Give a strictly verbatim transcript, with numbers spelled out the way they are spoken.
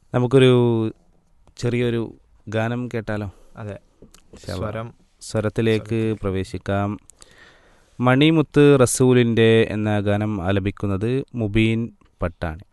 നമുക്കൊരു ചെറിയൊരു ഗാനം കേട്ടാലോ? അതെ, സ്വരം സ്വരത്തിലേക്ക് പ്രവേശിക്കാം. മണിമുത്ത് റസൂലിൻ്റെ എന്ന ഗാനം ആലപിക്കുന്നത് മുബീൻ പട്ടാണി.